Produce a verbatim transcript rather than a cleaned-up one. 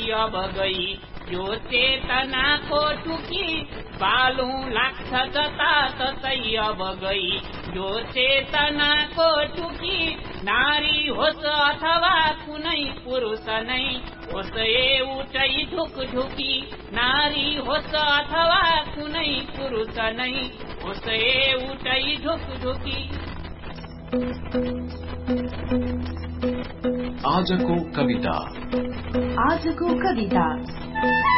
अब गई यो चेतनाको टुकी बालु लाग्छ जताततै अब गई यो चेतनाको टुकी नारी होस् अथवा कुनै पुरुष नै होस् एउटै ढुकढुकी नारी होस् अथवा कुनै पुरुष नै होस् एउटै ढुकढुकी। आजको कविता। आजको कविता